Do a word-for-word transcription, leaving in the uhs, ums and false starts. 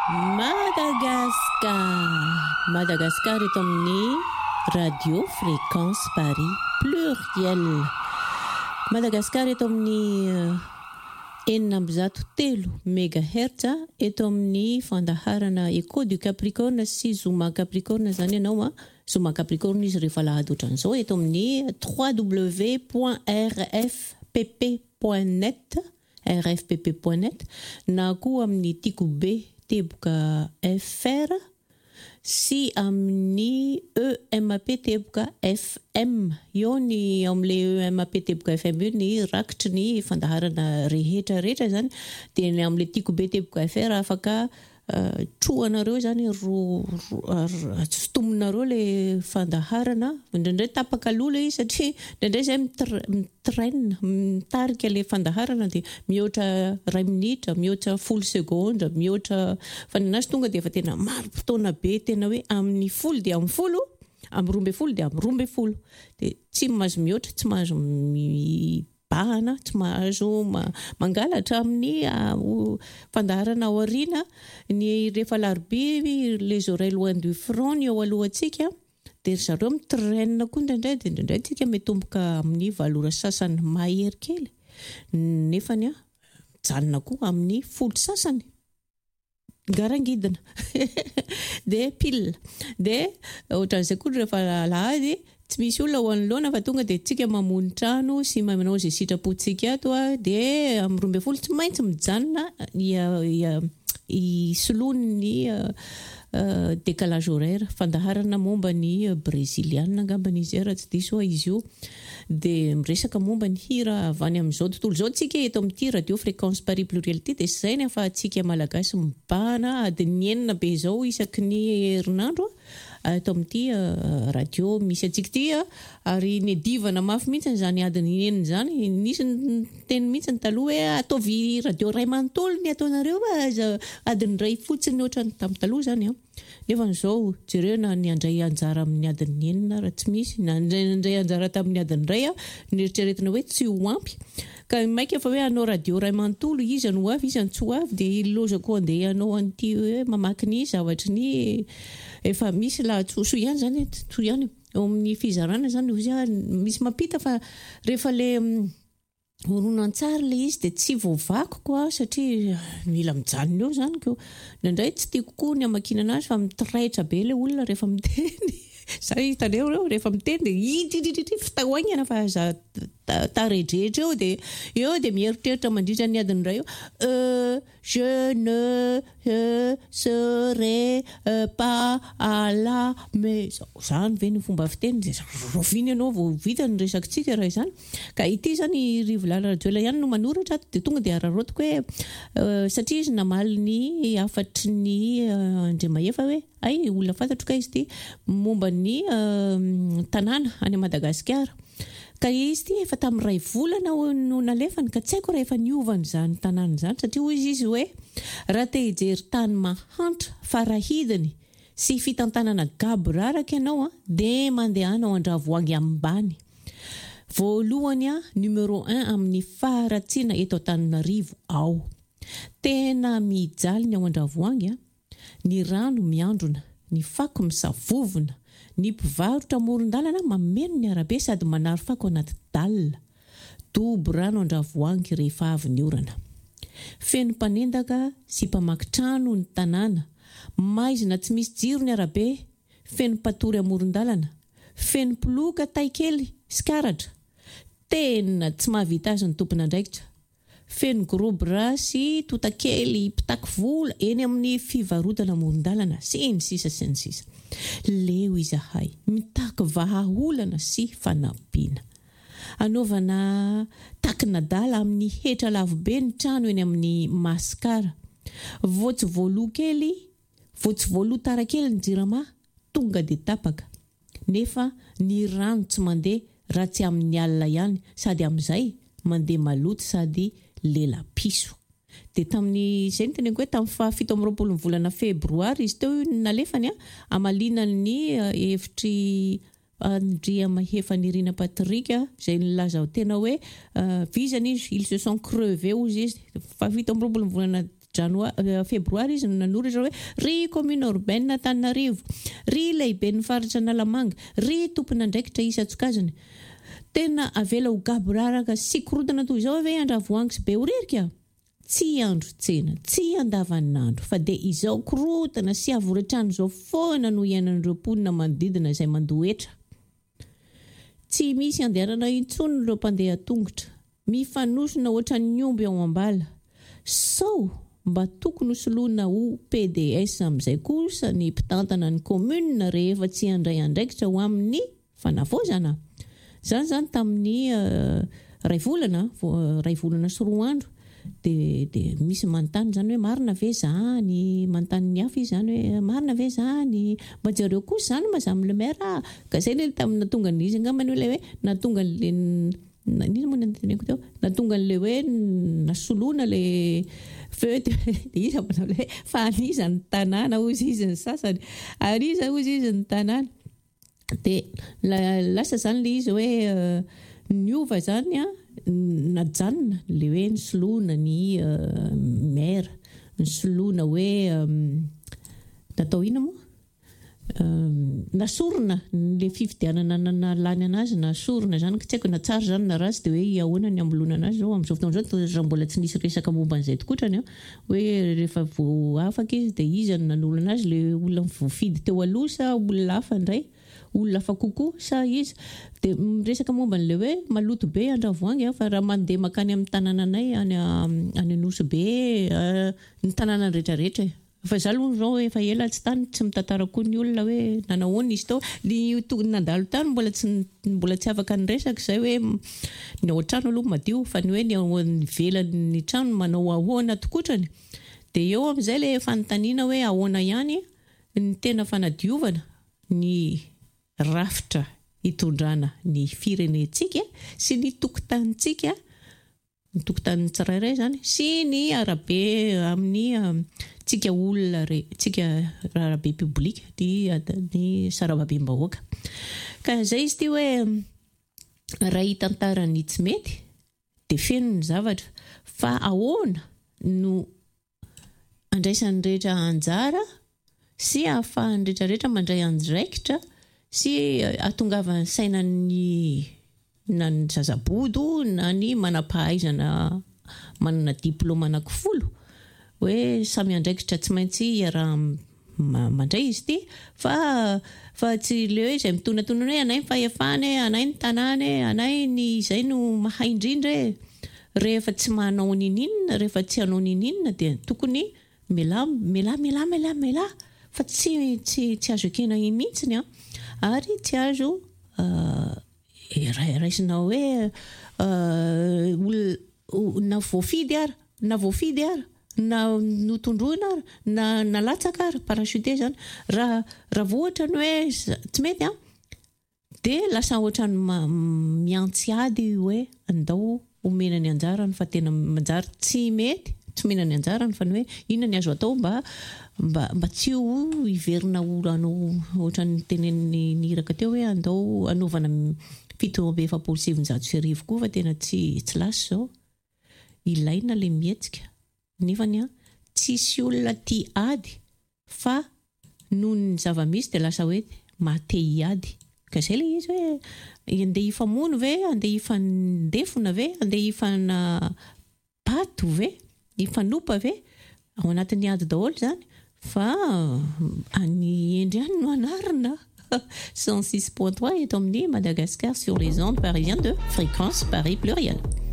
Madagascar. Madagascar eto amin'ny radio fréquence Paris pluriel. Madagascar eto amin'ny enina amby zato telo mégahertz eto amin'ny fandaharana Echo du Capricorne sy Zoma Capricorne zany ianao a. Zoma Capricorne izy rehefa lahady ohatran'izao eto amin'ny w w w point r f p p point net r f p p point net na koa amin'ny Tico B teboka F R sy amin'ny E M P teboka F M. Io ny amin'ilay E M P teboka F M io ny rakitry ny fandaharana rehetra rehetra zany dia ny amin'ilay Tico B teboka F R afaka Uh, troanareo zany ro stominareo le fandaharana indraindray tapaka lola izy satria indraindray zay mitraine mitarika le fandaharana dia mihoatra ray minitra mihoatra folo segondra mihoatra fananazy tonga dia efa tena maro fotoana be tena hoe amin'ny folo dia amin'ny folo amin'ny roambe folo dia amin'ny roambe folo dia tsy mahazo mihoatra tsy mahazo mi bahana tsy mahazo mangalatra amin'ny fandaharana ao aoriana ny rehefa larobia les oreilles loin du front ny ao alohantsika dia zareo mitraine koa indraindray dia indraindray tsika metomboka amin'ny valora sasany mahery kely nefany a mijanona koa amin'ny folo sasany garangidina dia pile dia ohatran'izay koa rehefa lahady tsy misy olona ho anoloana fa tonga dia tsika mamony trano sy manao izay sitrapontsika ato a dia amin'ny roambe folo tsy maintsy mijanona hisoloany décalage horaire fandaharana momba ny brésiliana angambany izy raha tsy diso izy io dia miresaka momba ny hira avy any amin'izao tontolo izao tsika eto amin'ity radio fréquence Paris plurialité dia izay ny ahafahantsika malagasy mibahana adiny enina be izao isaky ny herinandro eto amin'ity radio misy antsika ity ary ny divana mafy mihitsy zany adiny enina zany nisy teny mihitsy ny taloha hoe ataovy radio ray manontolo ny ataonareo adiny ray fotsiny ohatrany tamin'ny taloha zany a nefa n'izao jereo na ny andray anjara amin'ny adiny enina raha tsy misy na andray anjara tamin'ny adiny ray a nieritreretina hoe tsy ho ampy ka maika fa hoe anao radio ray manontolo izy no avy izy tsy ho avy dia iloza koa andeha anao an'ity hoe mamaky ny zavatry ny efa misy lahatsoso ihany zany tso ihany eo amin'ny fizarana zany misy mampita fa rehefa le horonan-tsary le izy dia tsy voavako koa satria mila mijanona eo zany ko indraindray tsy tiako koa ny amakiana anazy fa mitiraitra be le olona rehefa miteny zay hitaneo reo rehefa miteny dia ididididry fitahoaingana fa za taredredra eo dia eo dia mieritreritra mandritra ny adiny ray eo je ne serai pas à la maison zany ve ny fomba fiteny dia roviny ianao vao vita ny resakintsika raha izany ka ity zany rivolala radiola ihany no manoratra dia tonga dia ararotiko hoe satria izy namaly ny afatry ny andriamahefa hoe ay olona fantatro ka izy ity momba ny tanàna any Madagasikara ka izy ity efa tamin'ny ray volana no nalefany ka tsy haiko rehefa niovany zany tanàna zany satria hoy izy hoe raha te hijery tany mahantra farahidiny sy fitantanana gabo raraka ianao a dia mandehanao Andravoahangy ambany voalohany a numéro un amin'ny faharatsiana eto Antananarivo ao tena mijaly ny ao Andravoahangy a ny rano miandrona ny fako misavovona ny mpivarotra amoron-dalana mameno ny arabe sady manary fako anaty dalina dobo rano Andravoahangy rehefa avy ny orana feno mpanendaka sy mpamaky trano ny tanàna maizina tsy misy jiro ny arabe feno mpatory amoron-dalana feno mpoloka taikely sy karatra tena tsy mahavita azy ny tompon'andraikitra feno grobra sy totakely mpitaky vola eny amin'ny fivarotana amoron-dalana sy ny sisa sy ny sisa leo izahay mitaky vahaolana sy fanampiana anaovana takina dala amin'ny hetra lavobe ny trano eny amin'ny Masikara voatsy voaloha kely voatsy voaloha tara kely ny jirama tonga dia tapaka nefa ny rano tsy mandeha raha tsy amin'ny alina ihany sady amin'izay mandeha maloto sady lela piso dia tamin'ny izay ny teneniko hoe tamin'ny fahafito amby roapolo ny volana febroary izy teo nalefany a amalinan'ny hevitry Andriamahefa Nirina Patrika izay nilaza tena hoe vizany izy ils se sont crevés ozy izy fahafito amby roapolo ny volana janoa febroary izy nanoratra hoe ry commune urbaine Antananarivo, ry lehibe ny faritra Analamanga, ry tompon'andraikitra Isatsokazana. Tena avela ho gaboraraka sy korotana toy izao ve Andravoahangy sy Behoririka? Tsy andro tsena, tsy andavanandro, fa dia izao korotana sy avoretrano izao foana no iainan'ireo mponina manodidina izay mandoetra. Tsy misy andehanana intsony ireo mpandeha tongotra, mifanosona ohatran'ny omby ao ambala. Sao mba tokony soloina ho P D S amin'izay kosa ny mpitantana ny commune rehefa tsy handray andraikitra ho amin'ny fanavaozana. Zany zany tamin'ny uh, ray volana, uh, ray volana sy roa andro, dia de misy manontany zany hoe marina ve zany, manontany ny hafa izy zany hoe marina ve zany, mba jareo kosa zany maza amin'ny le maire ka izay le tamin'ny natonga n'izy angambany hoe le hoe natonga le n'izy moa nanteneko teo natonga le hoe nasoloana le feu de izy amana le fa aniza ny tanàna ozy izy ny sasany, aniza ozy izy ny tanàna. Dia la, lasa zany le izy hoe uh, niova zany a najanona le hoe nisoloana ny uh, maire, nisoloana hoe um, natao ina moa um, nasorona le fifidianana na lany anazy, nasorona zany tsy haiko na tsara zany na ratsy dia hoe ahoana ny ambolona anazy zao amin'izao fotoana izao raha mbola tsy nisy resaka momba an'izay tokotrany hoe rehefa vo afaka izy dia izy nanolo anazy le olona voafidy teo aloha sa olona hafa indray, olona fa kokoa sa izy. Dia resaka momba n'le hoe maloto be Andravoahangy fa raha mandeha makany amin'ny tanànanay any any Anosibe ny tanàna rehetrarehetra. Fa izaho aloha izao efa ela tsy tany tsy mitantara koa ny olona hoe nanahoana izy tao, ny nandalo tany mbola tsy mbola tsy afaka nyresaka izay hoe ny ao an-trano aloha madio fa ny hoe ny ao ivelan'ny trano manao ahoana tokotrany. Dia eo amin'izay le fanontaniana hoe ahoana ihany ny tena fanadiovana ny rafitra hitondrana ny firenentsika sy ny tokotanintsika, ny tokotanin'ny tsirairay zany, sy ny arabe amin'ny um, tsika olona re, tsika arabe publika ny, ny sarababem-bahoaka. Ka izay izy ty hoe raha hitantarany tsy mety dia feno ny zavatra, fa ahoana no andraisan'ny rehetra anjara sy ahafahan'ny rehetrarehetra mandray andraikitra sy atongavany sainan'ny na ny zazabodo na ny manam-pahaizana manana diplôma anankifolo hoe samy andraikitra tsy maintsy iaraha mandray izy ty, fa fa tsy le hoe izay mitonatona hoe anay ny fahefany, anay ny tanàny, anay ny izay no mahay indrindra e. Rehefa tsy manao nininina, rehefa tsy hanao nininina dia tokony mela mela mela mela mela fa tsy tsy tsy azo ekena mihitsiny a, ary tsy azo uh, raisina hoe uh, na voafidy ara na voafidy ara na notondroina ara na nalatsaka ara parachute zany raha raha vohatra ny hoe tsy mety a dia lasa ohatrany miantsy ady hoe andao omena ny anjarany fa tena manjary tsy mety, tsy omena ny anjarany fa ny hoe inona ny azo atao mba mba mba tsy ho iverina olano ohatran'ny tenen'ny niraka teo hoe andao anaovana fito amby efapolo sy sivinjato sy arivo koa fa tena tsy tsy lasy zao. Ilaina le mihetsika nefany a tsisy olona tia ady fa noho ny zava-misy dia lasa hoe mate hiady. Ka izay le izy hoe andeha hifamono ve, andeha hifandefona ve, andeha hifana pato ve, hifanopa ve, ao anatin'ny ady daholo zany, fa any endry ihany no anarina. cent six point trois est emmené Madagascar sur les ondes parisiennes de Fréquence Paris Pluriel.